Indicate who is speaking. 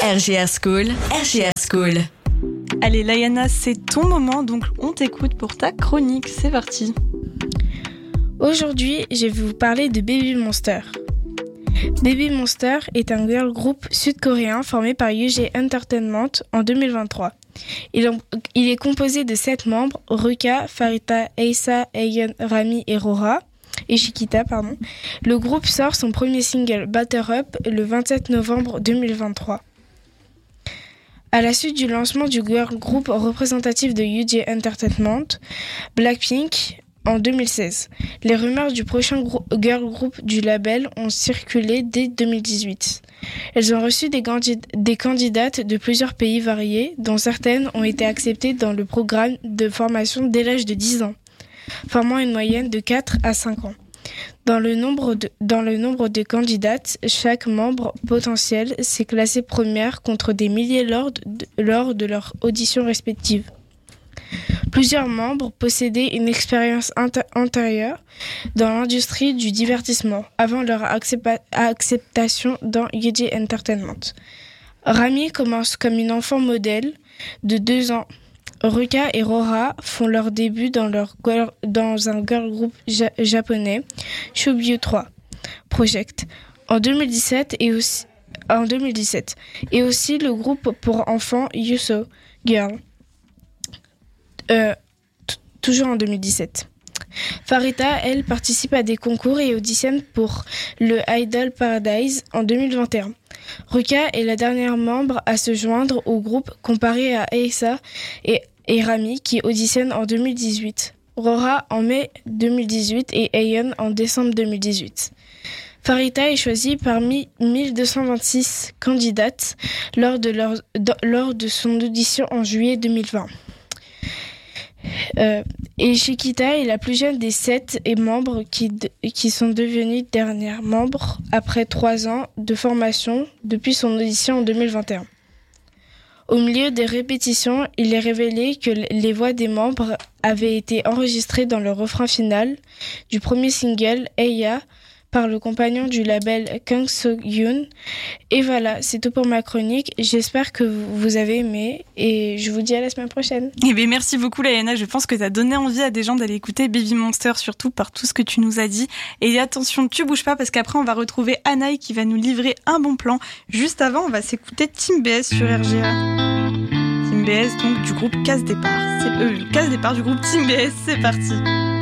Speaker 1: RGR School, RGR School.
Speaker 2: Allez, Layana, c'est ton moment, donc on t'écoute pour ta chronique. C'est parti.
Speaker 3: Aujourd'hui, je vais vous parler de Baby Monster. Baby Monster est un girl group sud-coréen formé par UG Entertainment en 2023. Il est composé de 7 membres, Ruka, Farita, Aisa, Aeon, Rami et Rora. Et Chiquita, pardon. Le groupe sort son premier single Batter Up le 27 novembre 2023. À la suite du lancement du girl group représentatif de UG Entertainment, Blackpink, en 2016, les rumeurs du prochain girl group du label ont circulé dès 2018. Elles ont reçu des candidates de plusieurs pays variés, dont certaines ont été acceptées dans le programme de formation dès l'âge de 10 ans, formant une moyenne de 4 à 5 ans. Dans le nombre de candidates, chaque membre potentiel s'est classé première contre des milliers lors de leurs auditions respectives. Plusieurs membres possédaient une expérience antérieure dans l'industrie du divertissement avant leur acceptation dans UG Entertainment. Rami commence comme une enfant modèle de 2 ans. Ruka et Rora font leur début dans un girl group japonais, Shubyu 3 Project, en 2017 et aussi le groupe pour enfants Yuso Girl, toujours en 2017. Farita, elle, participe à des concours et auditionne pour le Idol Paradise en 2021. Ruka est la dernière membre à se joindre au groupe comparé à Aisa et Rami qui auditionnent en 2018. Rora en mai 2018 et Aeon en décembre 2018. Farita est choisie parmi 1226 candidates lors de son audition en juillet 2020. Et Chiquita est la plus jeune des 7 membres qui sont devenus dernières membres après 3 ans de formation depuis son audition en 2021. Au milieu des répétitions, il est révélé que les voix des membres avaient été enregistrées dans le refrain final du premier single Eya par le compagnon du label Kang So-yoon. Et voilà, c'est tout pour ma chronique. J'espère que vous avez aimé et je vous dis à la semaine prochaine.
Speaker 2: Eh bien, merci beaucoup Layana, je pense que tu as donné envie à des gens d'aller écouter Baby Monster, surtout par tout ce que tu nous as dit. Et attention, tu bouges pas parce qu'après on va retrouver Anaï qui va nous livrer un bon plan. Juste avant, on va s'écouter Team BS sur RGA. Team BS donc du groupe Casse Départ. C'est Casse Départ du groupe Team BS, c'est parti.